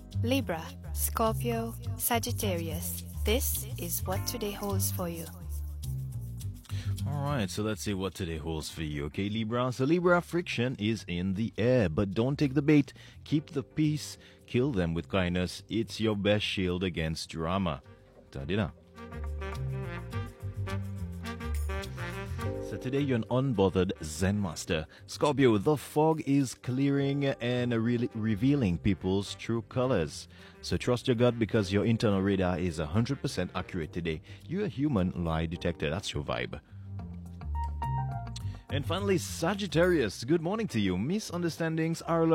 Libra, Scorpio, Sagittarius. This is what today holds for you. Alright, so let's see what today holds for you, okay, Libra? So, Libra, friction is in the air, but don't take the bait. Keep the peace. Kill them with kindness. It's your best shield against drama. Ta-dina. So today you're an unbothered Zen master. Scorpio, the fog is clearing and revealing people's true colors. So trust your gut because your internal radar is 100% accurate today. You're a human lie detector. That's your vibe. And finally, Sagittarius, good morning to you. Misunderstandings are